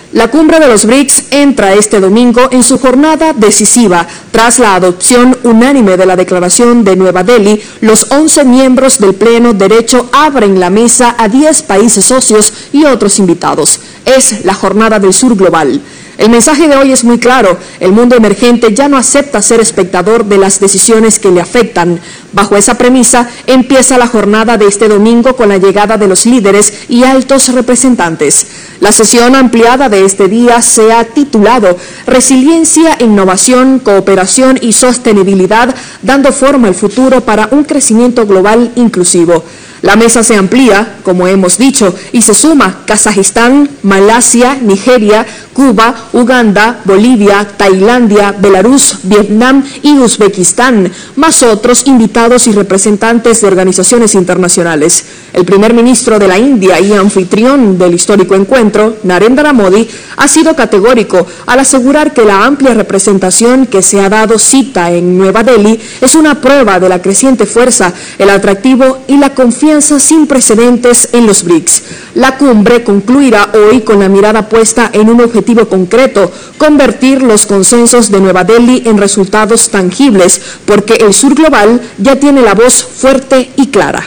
La cumbre de los BRICS entra este domingo en su jornada decisiva. Tras la adopción unánime de la Declaración de Nueva Delhi, los 11 miembros del Pleno Derecho abren la mesa a 10 países socios y otros invitados. Es la Jornada del Sur Global. El mensaje de hoy es muy claro: el mundo emergente ya no acepta ser espectador de las decisiones que le afectan. Bajo esa premisa, empieza la jornada de este domingo con la llegada de los líderes y altos representantes. La sesión ampliada de este día se ha titulado Resiliencia, Innovación, Cooperación y Sostenibilidad, dando forma al futuro para un crecimiento global inclusivo. La mesa se amplía, como hemos dicho, y se suma Kazajistán, Malasia, Nigeria, Cuba, Uganda, Bolivia, Tailandia, Belarus, Vietnam y Uzbekistán, más otros invitados y representantes de organizaciones internacionales. El primer ministro de la India y anfitrión del histórico encuentro, Narendra Modi, ha sido categórico al asegurar que la amplia representación que se ha dado cita en Nueva Delhi es una prueba de la creciente fuerza, el atractivo y la confianza sin precedentes en los BRICS. La cumbre concluirá hoy con la mirada puesta en un objetivo concreto: convertir los consensos de Nueva Delhi en resultados tangibles, porque el sur global ya tiene la voz fuerte y clara.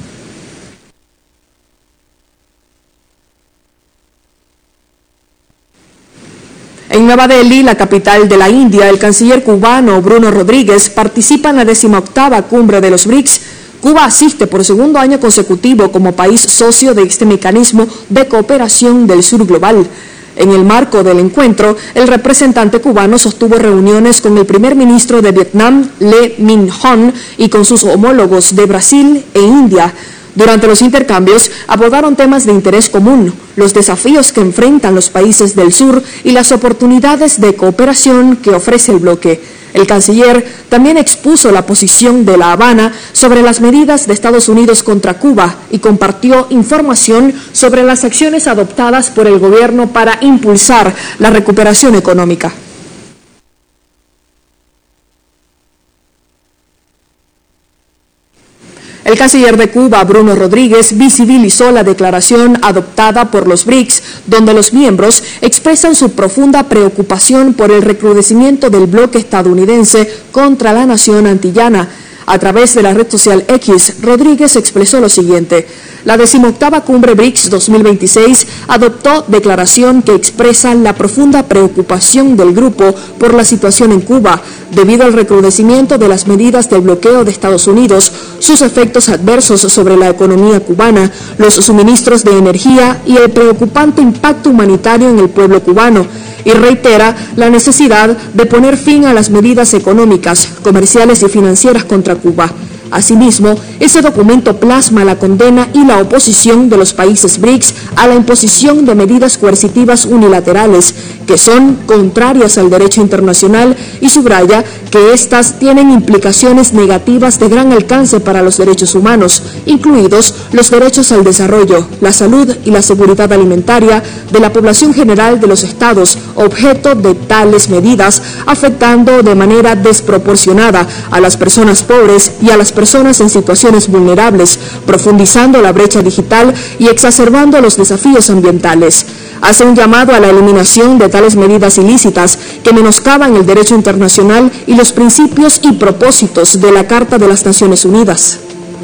En Nueva Delhi, la capital de la India, el canciller cubano Bruno Rodríguez participa en la 18ª cumbre de los BRICS. Cuba asiste por segundo año consecutivo como país socio de este mecanismo de cooperación del sur global. En el marco del encuentro, el representante cubano sostuvo reuniones con el primer ministro de Vietnam, Lee Minh-hon, y con sus homólogos de Brasil e India. Durante los intercambios abordaron temas de interés común, los desafíos que enfrentan los países del sur y las oportunidades de cooperación que ofrece el bloque. El canciller también expuso la posición de La Habana sobre las medidas de Estados Unidos contra Cuba y compartió información sobre las acciones adoptadas por el gobierno para impulsar la recuperación económica. El canciller de Cuba, Bruno Rodríguez, visibilizó la declaración adoptada por los BRICS, donde los miembros expresan su profunda preocupación por el recrudecimiento del bloque estadounidense contra la nación antillana. A través de la red social X, Rodríguez expresó lo siguiente: la 18ª Cumbre BRICS 2026 adoptó declaración que expresa la profunda preocupación del grupo por la situación en Cuba, debido al recrudecimiento de las medidas del bloqueo de Estados Unidos, sus efectos adversos sobre la economía cubana, los suministros de energía y el preocupante impacto humanitario en el pueblo cubano, y reitera la necesidad de poner fin a las medidas económicas, comerciales y financieras contra Cuba. Asimismo, ese documento plasma la condena y la oposición de los países BRICS a la imposición de medidas coercitivas unilaterales que son contrarias al derecho internacional y subraya que éstas tienen implicaciones negativas de gran alcance para los derechos humanos, incluidos los derechos al desarrollo, la salud y la seguridad alimentaria de la población general de los estados objeto de tales medidas, afectando de manera desproporcionada a las personas pobres y a las personas en situaciones vulnerables, profundizando la brecha digital y exacerbando los desafíos ambientales. Hace un llamado a la eliminación de tales medidas ilícitas que menoscaban el derecho internacional y los principios y propósitos de la Carta de las Naciones Unidas.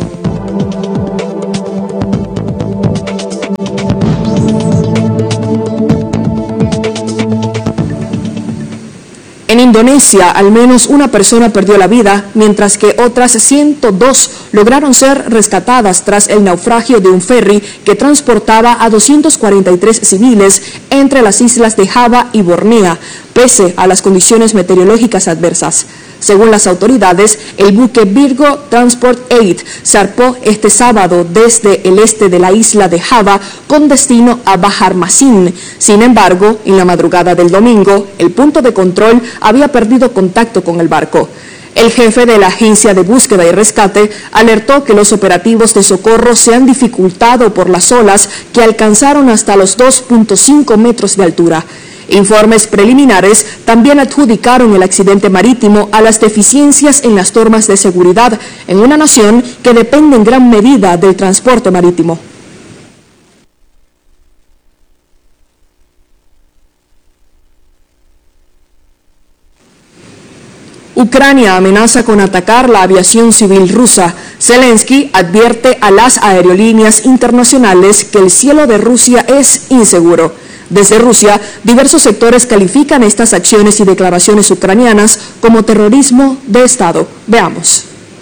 En Indonesia, al menos una persona perdió la vida, mientras que otras 102 lograron ser rescatadas tras el naufragio de un ferry que transportaba a 243 civiles entre las islas de Java y Borneo, pese a las condiciones meteorológicas adversas. Según las autoridades, el buque Virgo Transport Aid zarpó este sábado desde el este de la isla de Java con destino a Bahar Masin. Sin embargo, en la madrugada del domingo, el punto de control había perdido contacto con el barco. El jefe de la agencia de búsqueda y rescate alertó que los operativos de socorro se han dificultado por las olas que alcanzaron hasta los 2.5 metros de altura. Informes preliminares también adjudicaron el accidente marítimo a las deficiencias en las normas de seguridad en una nación que depende en gran medida del transporte marítimo. Ucrania amenaza con atacar la aviación civil rusa. Zelensky advierte a las aerolíneas internacionales que el cielo de Rusia es inseguro. Desde Rusia, diversos sectores califican estas acciones y declaraciones ucranianas como terrorismo de Estado. Veamos.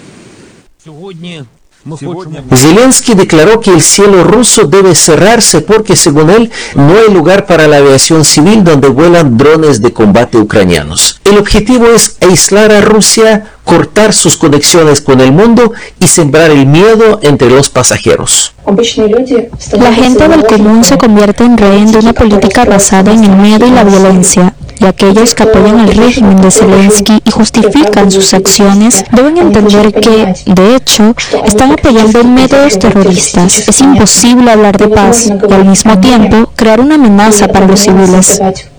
Zelensky declaró que el cielo ruso debe cerrarse porque, según él, no hay lugar para la aviación civil donde vuelan drones de combate ucranianos. El objetivo es aislar a Rusia, cortar sus conexiones con el mundo y sembrar el miedo entre los pasajeros. La gente del común se convierte en rehén de una política basada en el miedo y la violencia. Y aquellos que apoyan el régimen de Zelensky y justifican sus acciones deben entender que, de hecho, están apoyando métodos terroristas. Es imposible hablar de paz y al mismo tiempo crear una amenaza para los civiles.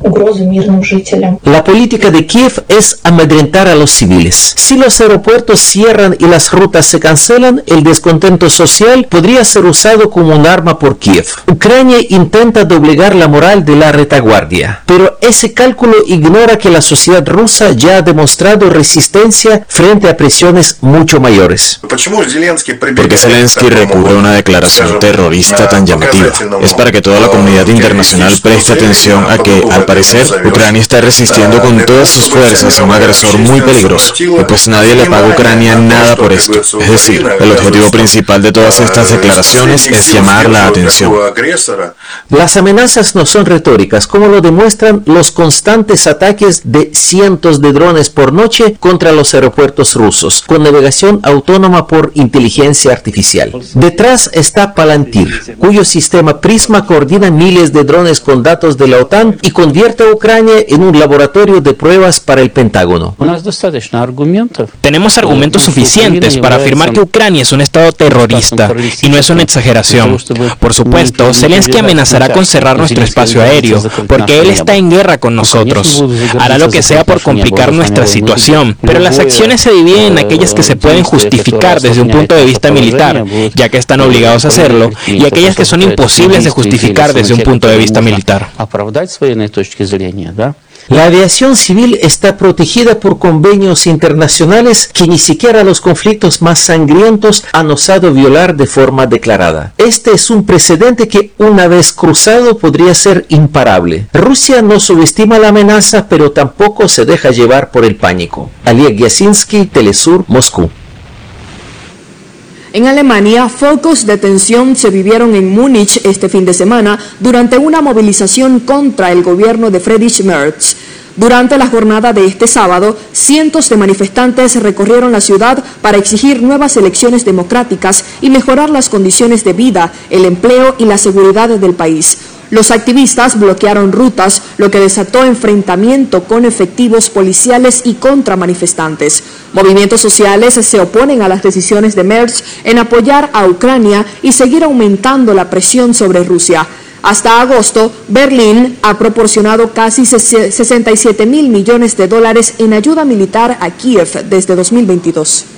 La política de Kiev es amedrentar a los civiles. Si los aeropuertos cierran y las rutas se cancelan, el descontento social podría ser usado como un arma por Kiev. Ucrania intenta doblegar la moral de la retaguardia, pero ese cálculo ignora que la sociedad rusa ya ha demostrado resistencia frente a presiones mucho mayores. Porque Zelensky recurre a una declaración terrorista tan llamativa. Es para que toda la comunidad internacional preste atención a que, al parecer, Ucrania está resistiendo con todas sus fuerzas a un agresor muy peligroso. Y pues nadie le paga a Ucrania nada por esto. Es decir, el objetivo principal de todas estas declaraciones es llamar la atención. Las amenazas no son retóricas, como lo demuestran los constantes ataques de cientos de drones por noche contra los aeropuertos rusos, con navegación autónoma por inteligencia artificial. Detrás está Palantir, cuyo sistema Prisma coordina miles de drones con datos de la OTAN y convierte a Ucrania en un laboratorio de pruebas para el Pentágono. Tenemos argumentos suficientes para afirmar que Ucrania es un estado terrorista, y no es una exageración. Por supuesto, Zelensky amenazará con cerrar nuestro espacio aéreo, porque él está en guerra con nosotros. Hará lo que sea por complicar nuestra situación, pero las acciones se dividen en aquellas que se pueden justificar desde un punto de vista militar, ya que están obligados a hacerlo, y aquellas que son imposibles de justificar desde un punto de vista militar. La aviación civil está protegida por convenios internacionales que ni siquiera los conflictos más sangrientos han osado violar de forma declarada. Este es un precedente que, una vez cruzado, podría ser imparable. Rusia no subestima la amenaza, pero tampoco se deja llevar por el pánico. Oleg Yasinski, Telesur, Moscú. En Alemania, focos de tensión se vivieron en Múnich este fin de semana durante una movilización contra el gobierno de Friedrich Merz. Durante la jornada de este sábado, cientos de manifestantes recorrieron la ciudad para exigir nuevas elecciones democráticas y mejorar las condiciones de vida, el empleo y la seguridad del país. Los activistas bloquearon rutas, lo que desató enfrentamiento con efectivos policiales y contra manifestantes. Movimientos sociales se oponen a las decisiones de Merz en apoyar a Ucrania y seguir aumentando la presión sobre Rusia. Hasta agosto, Berlín ha proporcionado casi 67.000 millones de dólares en ayuda militar a Kiev desde 2022.